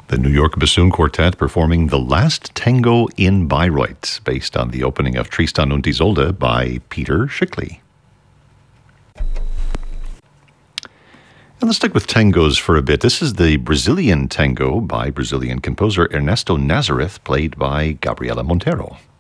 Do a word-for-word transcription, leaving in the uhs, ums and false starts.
The New York Bassoon Quartet performing The Last Tango in Bayreuth, based on the opening of Tristan und Isolde by Peter Schickli. And let's stick with tangos for a bit. This is the Brazilian tango by Brazilian composer Ernesto Nazareth, played by Gabriela Montero.